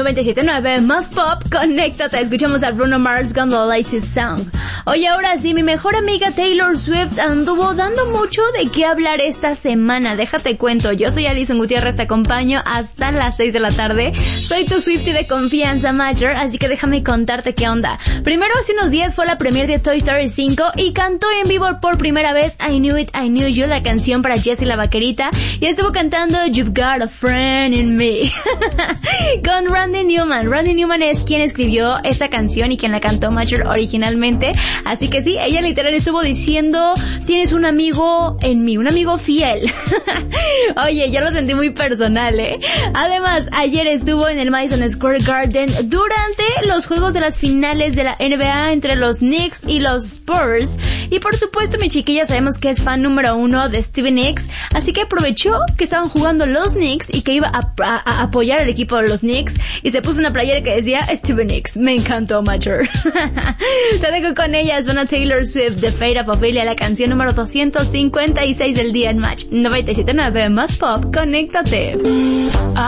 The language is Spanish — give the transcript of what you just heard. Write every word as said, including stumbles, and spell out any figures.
noventa y siete punto nueve más pop, conéctate, escuchamos a Bruno Mars con The Lazy Song. Oye, ahora sí, mi mejor amiga Taylor Swift anduvo dando mucho de qué hablar esta semana. Déjate cuento, yo soy Alison Gutiérrez, te acompaño hasta las seis de la tarde. Soy tu Swiftie de confianza mayor, así que déjame contarte qué onda. Primero, hace unos días fue la premiere de Toy Story cinco y cantó en vivo por primera vez I Knew It, I Knew You, la canción para Jessie la vaquerita, y estuvo cantando You've Got a Friend in Me con Randy Newman. Randy Newman es quien escribió esta canción y quien la cantó Major originalmente. Así que sí, ella literal estuvo diciendo, tienes un amigo en mí, un amigo fiel. Oye, yo lo sentí muy personal, ¿eh? Además, ayer estuvo en el Madison Square Garden durante los juegos de las finales de la N B A entre los Knicks y los Spurs. Y por supuesto, mi chiquilla sabemos que es fan número uno de Stevie Nicks, así que aprovechó que estaban jugando los Knicks y que iba a, a, a apoyar al equipo de los Knicks y se puso una playera que decía Stevie Nicks. Me encantó, Major. Te dejo con ella, suena Taylor Swift de Fate of Ophelia, la canción número doscientos cincuenta y seis del día en Match noventa y siete punto nueve más pop, conéctate.